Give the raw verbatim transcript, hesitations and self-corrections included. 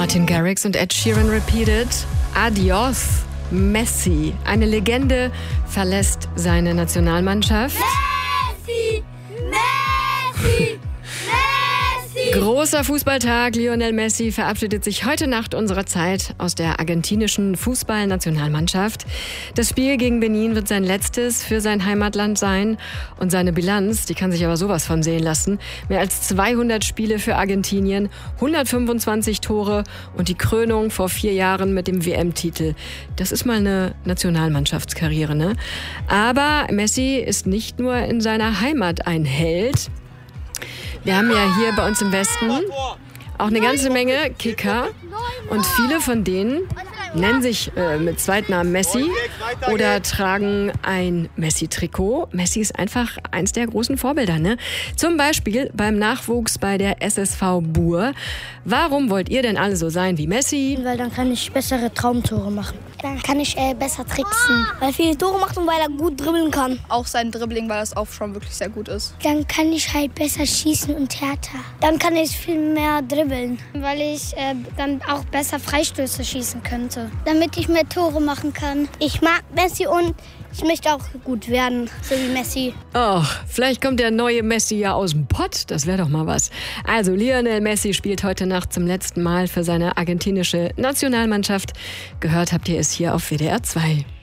Martin Garrix und Ed Sheeran repeated Adios, Messi. Eine Legende verlässt seine Nationalmannschaft. Messi! Messi! Messi! Großer Fußballtag. Lionel Messi verabschiedet sich heute Nacht unserer Zeit aus der argentinischen Fußballnationalmannschaft. Das Spiel gegen Benin wird sein letztes für sein Heimatland sein. Und seine Bilanz, die kann sich aber sowas von sehen lassen. Mehr als zweihundert Spiele für Argentinien, hundertfünfundzwanzig Tore und die Krönung vor vier Jahren mit dem W M-Titel. Das ist mal eine Nationalmannschaftskarriere, ne? Aber Messi ist nicht nur in seiner Heimat ein Held. Wir haben ja hier bei uns im Westen auch eine ganze Menge Kicker und viele von denen nennen sich äh, mit Zweitnamen Messi oder tragen ein Messi-Trikot. Messi ist einfach eins der großen Vorbilder, ne? Zum Beispiel beim Nachwuchs bei der S S V Buhr. Warum wollt ihr denn alle so sein wie Messi? Weil dann kann ich bessere Traumtore machen. Dann kann ich äh, besser tricksen. Weil er viele Tore macht und weil er gut dribbeln kann. Auch sein Dribbling, weil das auch schon wirklich sehr gut ist. Dann kann ich halt besser schießen und härter. Dann kann ich viel mehr dribbeln. Weil ich äh, dann auch besser Freistöße schießen könnte. Damit ich mehr Tore machen kann. Ich mag Messi und ich möchte auch gut werden, so wie Messi. Ach, vielleicht kommt der neue Messi ja aus dem Pott. Das wäre doch mal was. Also Lionel Messi spielt heute Nacht zum letzten Mal für seine argentinische Nationalmannschaft. Gehört habt ihr es hier auf W D R zwei.